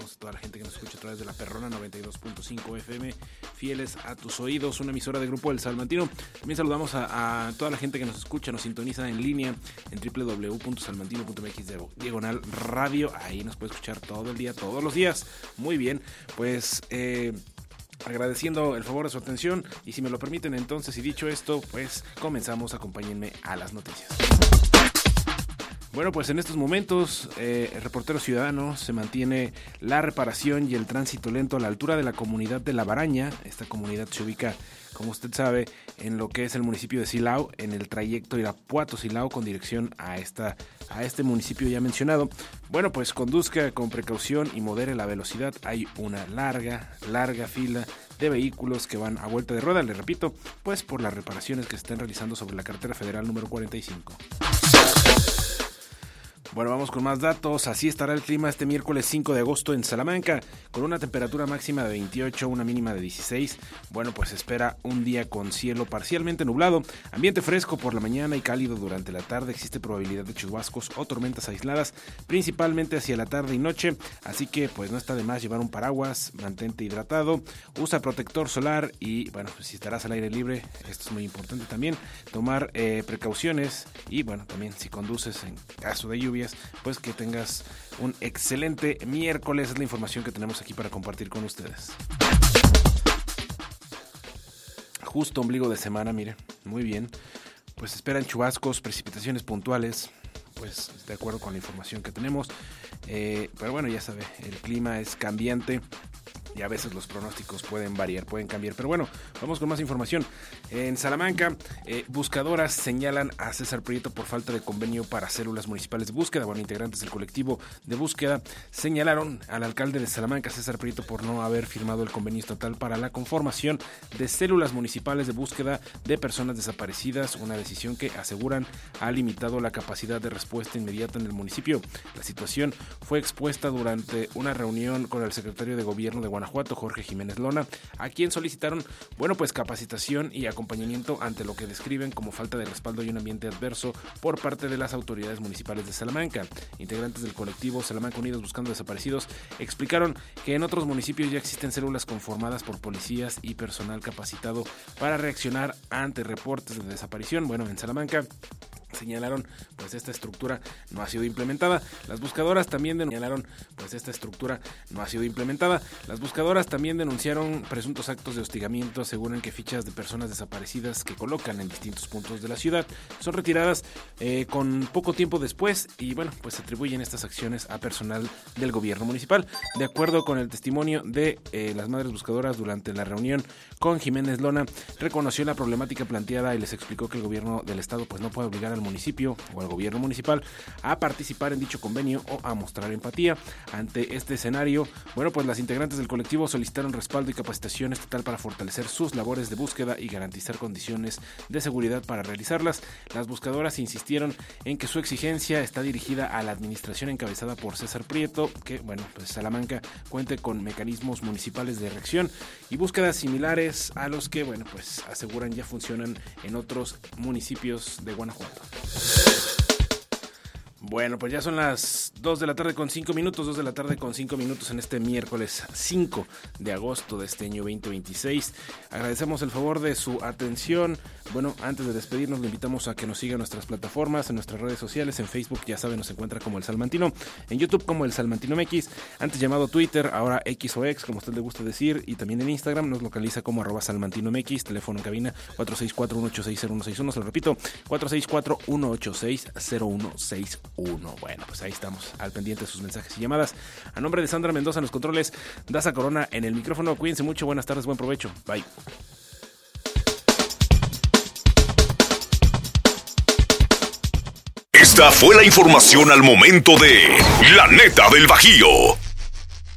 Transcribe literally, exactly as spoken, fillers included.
Saludos a toda la gente que nos escucha a través de la Perrona noventa y dos punto cinco F M, fieles a tus oídos, una emisora de Grupo El Salmantino. También saludamos a, a toda la gente que nos escucha, nos sintoniza en línea en doble u doble u doble u punto salmantino punto m x diagonal radio. Ahí nos puede escuchar todo el día, todos los días. Muy bien, pues eh, agradeciendo el favor de su atención, y si me lo permiten entonces, y dicho esto, pues comenzamos. Acompáñenme a las noticias. Bueno, pues en estos momentos, eh, el Reportero Ciudadano se mantiene la reparación y el tránsito lento a la altura de la comunidad de La Baraña. Esta comunidad se ubica, como usted sabe, en lo que es el municipio de Silao, en el trayecto Irapuato-Silao con dirección a esta a este municipio ya mencionado. Bueno, pues conduzca con precaución y modere la velocidad. Hay una larga, larga fila de vehículos que van a vuelta de rueda, le repito, pues por las reparaciones que se están realizando sobre la carretera federal número cuarenta y cinco. Bueno, vamos con más datos. Así estará el clima este miércoles cinco de agosto en Salamanca, con una temperatura máxima de veintiocho, una mínima de dieciséis. Bueno, pues se espera un día con cielo parcialmente nublado, ambiente fresco por la mañana y cálido durante la tarde. Existe probabilidad de chubascos o tormentas aisladas, principalmente hacia la tarde y noche, así que pues no está de más llevar un paraguas, mantente hidratado, usa protector solar y bueno, pues si estarás al aire libre, esto es muy importante también, tomar eh, precauciones y bueno, también si conduces en caso de lluvia, pues que tengas un excelente miércoles. Es la información que tenemos aquí para compartir con ustedes. Justo ombligo de semana, mire, muy bien. Pues esperan chubascos, precipitaciones puntuales, pues de acuerdo con la información que tenemos. Eh, pero bueno, ya sabe, el clima es cambiante y a veces los pronósticos pueden variar, pueden cambiar. Pero bueno, vamos con más información. En Salamanca, eh, buscadoras señalan a César Prieto por falta de convenio para células municipales de búsqueda. Bueno, integrantes del colectivo de búsqueda señalaron al alcalde de Salamanca, César Prieto, por no haber firmado el convenio estatal para la conformación de células municipales de búsqueda de personas desaparecidas, una decisión que aseguran ha limitado la capacidad de respuesta inmediata en el municipio. La situación fue expuesta durante una reunión con el secretario de Gobierno de Guanajuato, Jorge Jiménez Lona, a quien solicitaron, bueno, pues capacitación y acompañamiento ante lo que describen como falta de respaldo y un ambiente adverso por parte de las autoridades municipales de Salamanca. Integrantes del colectivo Salamanca Unidos Buscando Desaparecidos explicaron que en otros municipios ya existen células conformadas por policías y personal capacitado para reaccionar ante reportes de desaparición. Bueno, en Salamanca señalaron, pues esta estructura no ha sido implementada. Las buscadoras también señalaron, pues esta estructura no ha sido implementada. Las buscadoras también denunciaron presuntos actos de hostigamiento. Aseguran que fichas de personas desaparecidas que colocan en distintos puntos de la ciudad son retiradas eh, con poco tiempo después y bueno, pues se atribuyen estas acciones a personal del gobierno municipal. De acuerdo con el testimonio de eh, las madres buscadoras durante la reunión con Jiménez Lona, reconoció la problemática planteada y les explicó que el gobierno del estado pues no puede obligar al municipio o al gobierno municipal a participar en dicho convenio o a mostrar empatía. Ante este escenario, bueno, pues las integrantes del colectivo solicitaron respaldo y capacitación estatal para fortalecer sus labores de búsqueda y garantizar condiciones de seguridad para realizarlas. Las buscadoras insistieron en que su exigencia está dirigida a la administración encabezada por César Prieto, que, bueno, pues Salamanca cuente con mecanismos municipales de reacción y búsquedas similares a los que, bueno, pues aseguran ya funcionan en otros municipios de Guanajuato. Bueno, pues ya son las dos de la tarde con cinco minutos, dos de la tarde con cinco minutos en este miércoles cinco de agosto de este año veinte veintiséis. Agradecemos el favor de su atención. Bueno, antes de despedirnos, le invitamos a que nos siga en nuestras plataformas, en nuestras redes sociales. En Facebook, ya saben, nos encuentra como El Salmantino. En YouTube como El Salmantino M X, antes llamado Twitter, ahora X o X, como a usted le gusta decir. Y también en Instagram nos localiza como arroba Salmantino M X. Teléfono en cabina cuatro seis cuatro, uno ocho seis, cero uno seis uno. Se lo repito, cuatro seis cuatro, uno ocho seis, cero uno seis uno. Bueno, pues ahí estamos, al pendiente de sus mensajes y llamadas. A nombre de Sandra Mendoza en los controles, Daza Corona en el micrófono. Cuídense mucho, buenas tardes, buen provecho. Bye. Esta fue la información al momento de La Neta del Bajío.